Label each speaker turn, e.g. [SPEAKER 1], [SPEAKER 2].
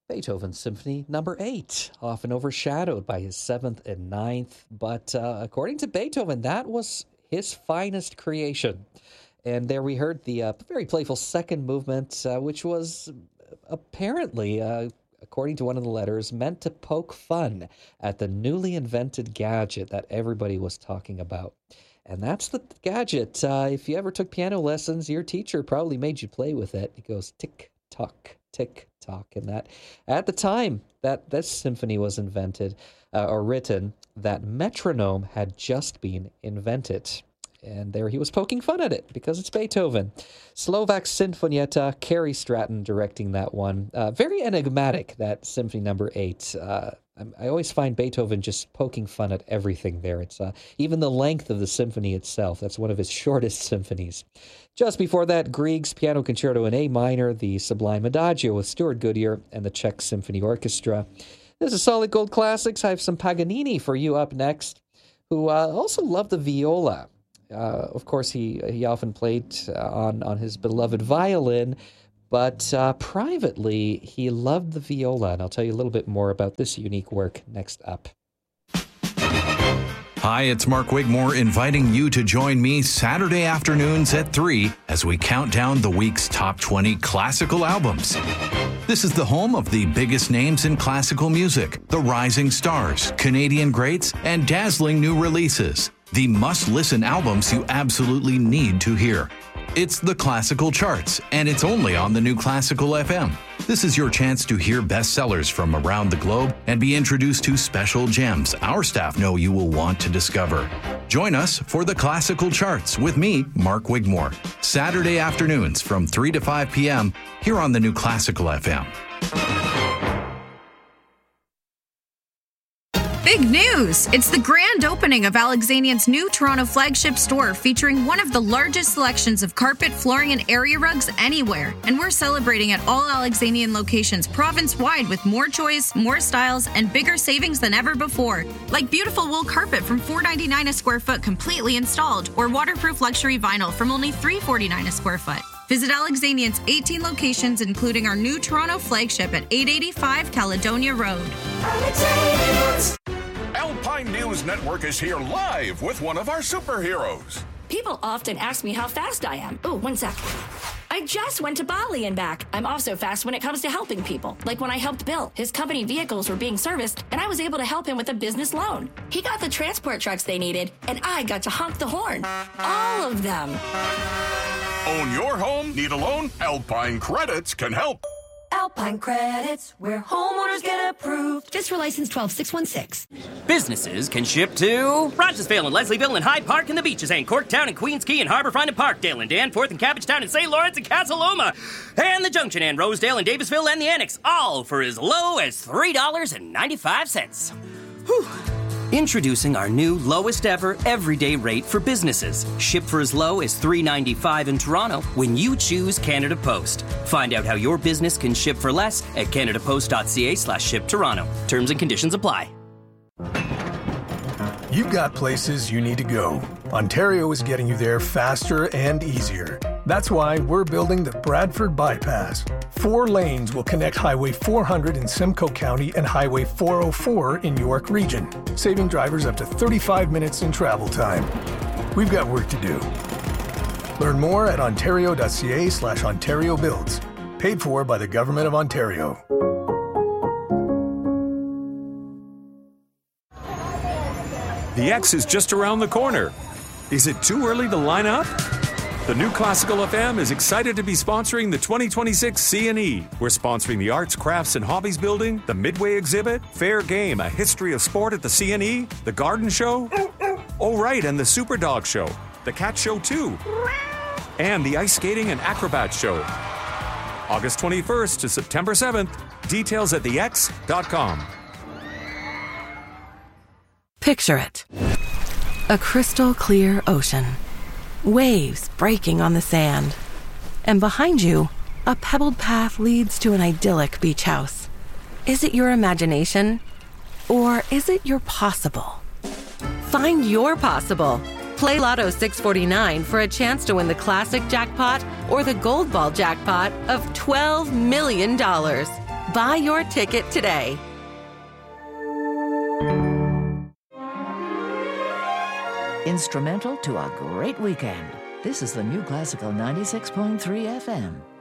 [SPEAKER 1] Beethoven's Symphony Number 8, often overshadowed by his 7th and 9th, but according to Beethoven, that was his finest creation. And there we heard the very playful second movement, which was apparently, according to one of the letters, meant to poke fun at the newly invented gadget that everybody was talking about. And that's the gadget. If you ever took piano lessons, your teacher probably made you play with it. It goes tick-tock, tick-tock. And that, at the time that this symphony was invented or written, that metronome had just been invented. And there he was poking fun at it because it's Beethoven. Slovak Sinfonietta, Carrie Stratton directing that one. Very enigmatic, that Symphony Number 8. I always find Beethoven just poking fun at everything there. It's even the length of the symphony itself. That's one of his shortest symphonies. Just before that, Grieg's Piano Concerto in A minor, the Sublime Adagio with Stuart Goodyear and the Czech Symphony Orchestra. This is Solid Gold Classics. I have some Paganini for you up next, who also loved the viola. Of course, he often played on his beloved violin, but privately, he loved the viola, and I'll tell you a little bit more about this unique work next up.
[SPEAKER 2] Hi, it's Mark Wigmore inviting you to join me Saturday afternoons at 3 as we count down the week's top 20 classical albums. This is the home of the biggest names in classical music, the rising stars, Canadian greats, and dazzling new releases. The must-listen albums you absolutely need to hear. It's the Classical Charts, and it's only on the new Classical FM. This is your chance to hear bestsellers from around the globe and be introduced to special gems our staff know you will want to discover. Join us for the Classical Charts with me, Mark Wigmore, Saturday afternoons from 3 to 5 p.m. here on the new Classical FM.
[SPEAKER 3] Big news! It's the grand opening of Alexanian's new Toronto flagship store featuring one of the largest selections of carpet, flooring, and area rugs anywhere. And we're celebrating at all Alexanian locations province-wide with more choice, more styles, and bigger savings than ever before. Like beautiful wool carpet from $4.99 a square foot completely installed, or waterproof luxury vinyl from only $3.49 a square foot. Visit Alexanian's 18 locations, including our new Toronto flagship at 885 Caledonia Road.
[SPEAKER 4] Alpine News Network is here live with one of our superheroes.
[SPEAKER 5] People often ask me how fast I am. Oh, one sec. I just went to Bali and back. I'm also fast when it comes to helping people. Like when I helped Bill. His company vehicles were being serviced, and I was able to help him with a business loan. He got the transport trucks they needed, and I got to honk the horn. All of them.
[SPEAKER 4] Own your home? Need a loan? Alpine Credits can help.
[SPEAKER 6] Alpine Credits, where homeowners get approved.
[SPEAKER 5] Fiscal license 12616.
[SPEAKER 7] Businesses can ship to Rogersville and Leslieville and Hyde Park and the Beaches and Corktown and Queens Quay and Harbourfront and Parkdale and Danforth and Cabbagetown and St. Lawrence and Casa Loma and the Junction and Rosedale and Davisville and the Annex, all for as low as $3.95. Whew. Introducing our new lowest ever everyday rate for businesses. Ship for as low as $3.95 in Toronto when you choose Canada Post. Find out how your business can ship for less at canadapost.ca/shiptoronto. Terms and conditions apply.
[SPEAKER 8] You've got places you need to go. Ontario is getting you there faster and easier. That's why we're building the Bradford Bypass. 4 lanes will connect Highway 400 in Simcoe County and Highway 404 in York Region, saving drivers up to 35 minutes in travel time. We've got work to do. Learn more at ontario.ca/Ontario Builds. Paid for by the Government of Ontario.
[SPEAKER 9] The X is just around the corner. Is it too early to line up? The new Classical FM is excited to be sponsoring the 2026 CNE. We're sponsoring the Arts, Crafts, and Hobbies Building, the Midway Exhibit, Fair Game, a history of sport at the CNE, the Garden Show, oh right, and the Super Dog Show, the Cat Show too, and the Ice Skating and Acrobat Show. August 21st to September 7th. Details at thex.com.
[SPEAKER 10] Picture it. A crystal clear ocean. Waves breaking on the sand. And behind you, a pebbled path leads to an idyllic beach house. Is it your imagination? Or is it your possible? Find your possible. Play Lotto 649 for a chance to win the classic jackpot or the gold ball jackpot of $12 million. Buy your ticket today.
[SPEAKER 11] Instrumental to a great weekend. This is the New Classical 96.3 FM.